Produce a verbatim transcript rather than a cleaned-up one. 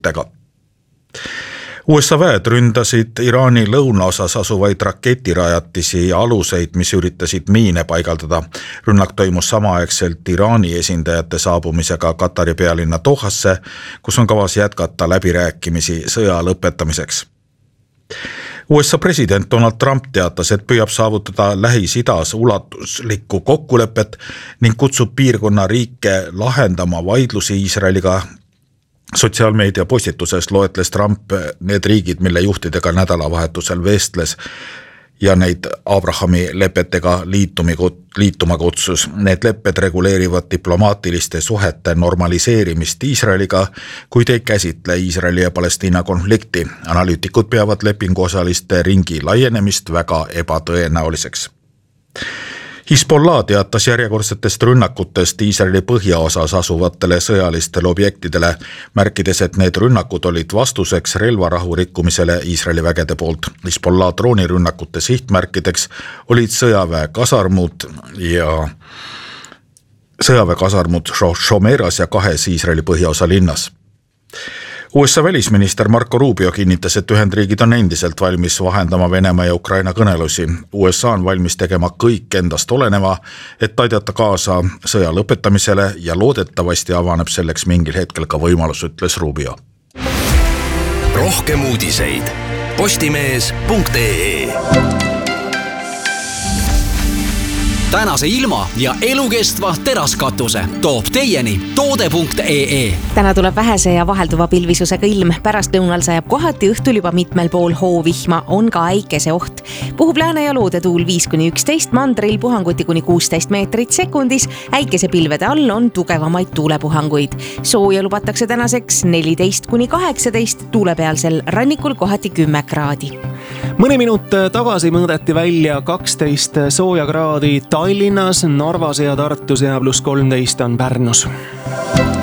rakettidega. U S A väed ründasid Iraani lõunaosas asuvaid raketirajatisi ja aluseid, mis üritasid miine paigaldada. Rünnak toimus samaaegselt Iraani esindajate saabumisega Katari pealinna Dohasse, kus on kavas jätkata läbirääkimisi sõja lõpetamiseks. U S A president Donald Trump teatas, et püüab saavutada Lähis-Idas ulatuslikku kokkulepet ning kutsub piirkonna riike lahendama vaidlusi Iisraeliga. Sotsiaalmeedia postituses loetles Trump need riigid, mille juhtidega nädalavahetusel vestles ja neid Abrahami lepetega liitumi, liituma kutsus. Need lepped reguleerivad diplomaatiliste suhete normaliseerimist Iisraeliga, kuid ei käsitle Iisraeli ja Palestiina konflikti. Analüütikud peavad lepinguosaliste ringi laienemist väga ebatõenäoliseks. Hezbollah teatas järjekordsetest rünnakutest Iisraeli põhjaosas asuvatele sõjalistele objektidele, märkides, et need rünnakud olid vastuseks relvarahu rikkumisele Iisraeli vägede poolt. Hezbollah droonirünnakute sihtmärkideks olid sõjaväe kasarmud ja sõjaväe kasarmud Shomeras ja kahes Iisraeli põhjaosa linnas. U S A välisminister Marco Rubio kinnitas, et Ühendriigid on endiselt valmis vahendama Venemaa ja Ukraina kõnelusi. U S A on valmis tegema kõik endast oleneva, et aidata kaasa sõja lõpetamisele ja loodetavasti avaneb selleks mingil hetkel ka võimalus, ütles Rubio. Rohkem uudiseid postimees punkt ee. Tänase ilma ja elukestva teraskatuse toob teieni toode punkt ee. Täna tuleb vähese ja vahelduva pilvisusega ilm. Pärast lõunal sajab kohati, õhtul juba mitmel pool hoovihma, on ka äikese oht. Puhub lääne ja loodetuul viis kuni üksteist, mandril puhanguti kuni kuusteist meetrit sekundis. Äikese pilvede all on tugevamaid tuulepuhanguid. Sooja lubatakse tänaseks neliteist kuni kaheksateist, tuulepealsel rannikul kohati kümme kraadi. Mõni minut tagasi mõõdeti välja kaksteist sooja kraadi Tallinnas, Narvas ja Tartus ja pluss kolmteist on Pärnus.